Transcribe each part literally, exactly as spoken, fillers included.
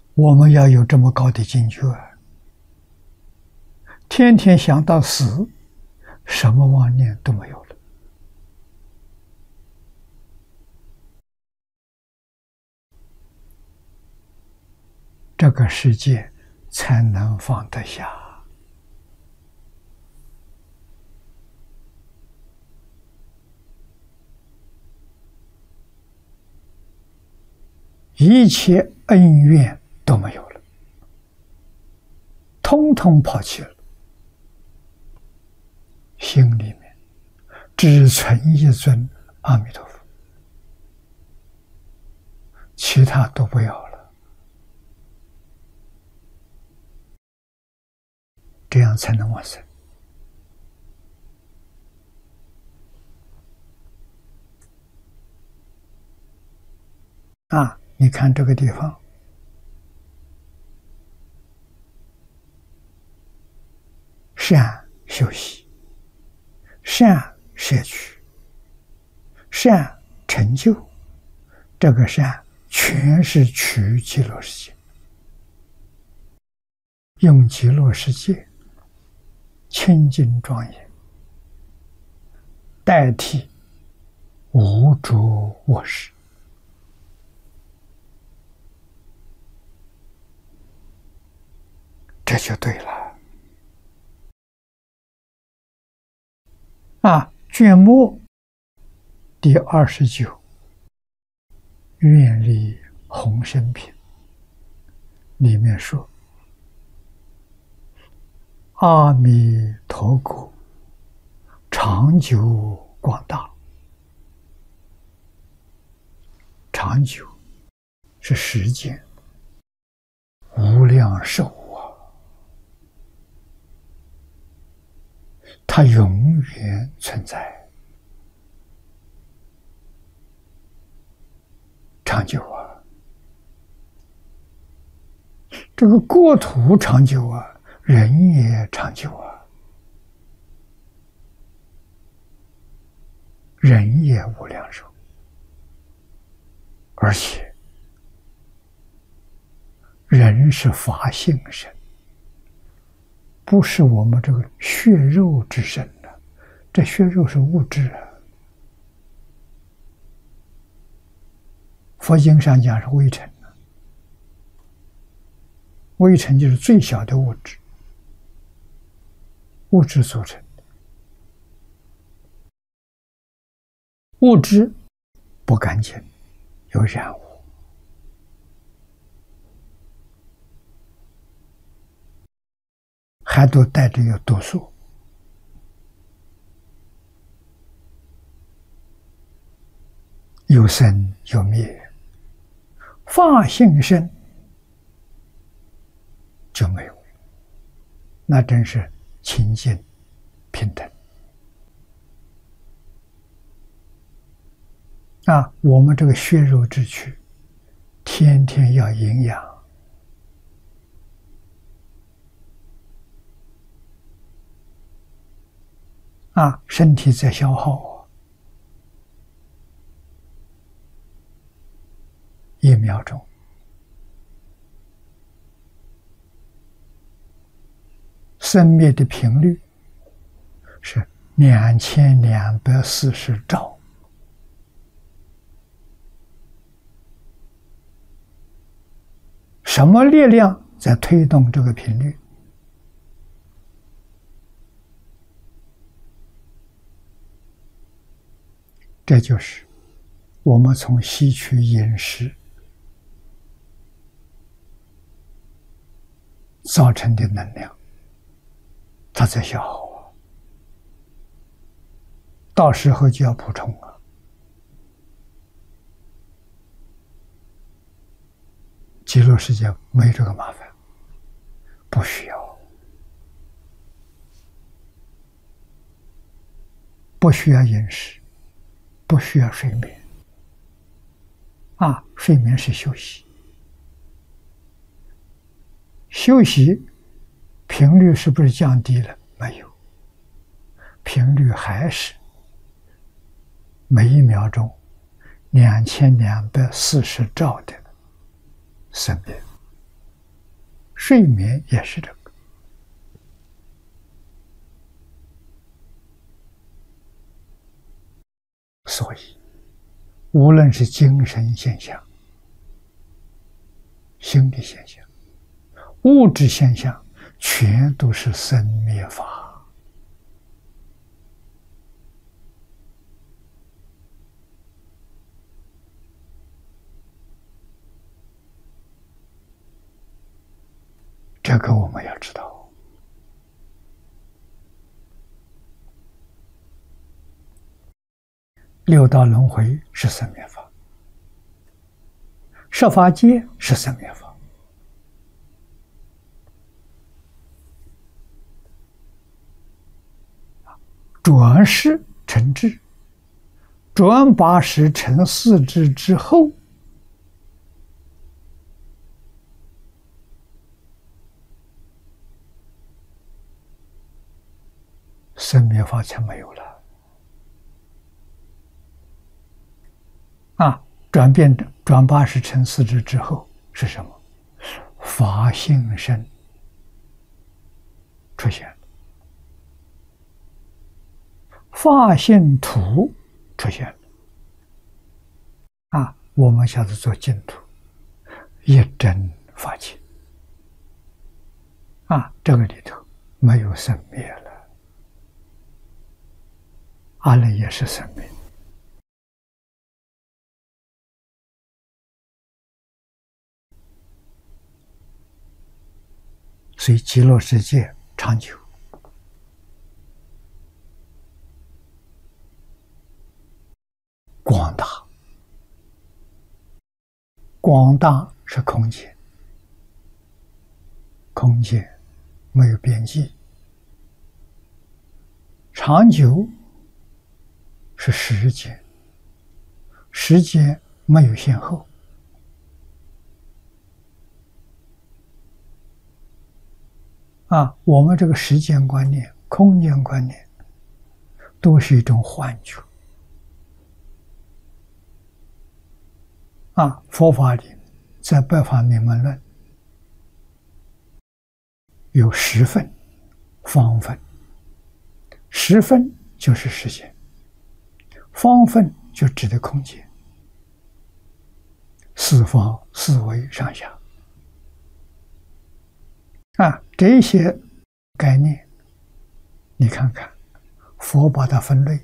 我们要有这么高的境界啊，天天想到死，什么妄念都没有了。这个世界才能放得下。一切恩怨都没有了，通通抛弃了，心里面只存一尊阿弥陀佛，其他都不要了，这样才能往生。啊，你看这个地方，善修习，善摄取，善成就，这个善全是取极乐世界，用极乐世界清净庄严代替无着我识。这就对了。啊，卷末第二十九，愿力宏生品里面说：“阿弥陀国长久广大。”长久是时间，无量寿。它永远存在，长久啊！这个国土长久啊，人也长久啊，人也无量寿，而且人是法性身。不是我们这个血肉之身的，这血肉是物质啊。佛经上讲是微尘啊，微尘就是最小的物质，物质组成的。物质不干净，有染污。还都带着有毒素，有生有灭，法性生就没有，那真是清净平等。啊，我们这个血肉之躯，天天要营养。啊，身体在消耗，一秒钟生灭的频率是两千两百四十兆，什么力量在推动这个频率？这就是我们从吸取饮食造成的能量，它在消耗啊，到时候就要补充啊。极乐世界没这个麻烦，不需要，不需要饮食，不需要睡眠。啊，睡眠是休息，休息频率是不是降低了？没有，频率还是每一秒钟两千两百四十兆的生命。 睡眠也是这个。所以，无论是精神现象、心理现象、物质现象，全都是生灭法。这个我们要知道。六道轮回是生灭法，十法界是生灭法。转世成智，转八识成四智之后，生灭法才没有了。啊，转变转八识成四智之后是什么？法性身出现了，法性土出现了。啊，我们下次做净土，一真法界。啊，这个里头没有生灭了。阿赖也是生灭。所以极乐世界长久。广大，广大是空间，空间没有边际。长久是时间，时间没有先后。啊，我们这个时间观念、空间观念，都是一种幻觉。啊，佛法里在《百法明门论》有十分、方分。十分就是时间，方分就指的空间，四方、四维、上下。啊，这些概念，你看看，佛把它分类，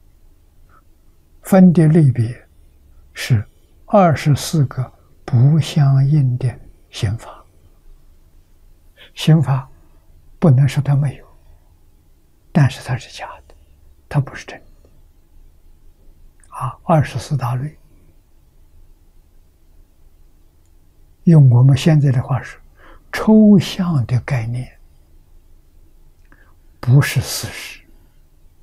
分的类别是二十四个不相应的刑法。刑法不能说它没有，但是它是假的，它不是真的。啊，二十四大类，用我们现在的话说，抽象的概念，不是事实。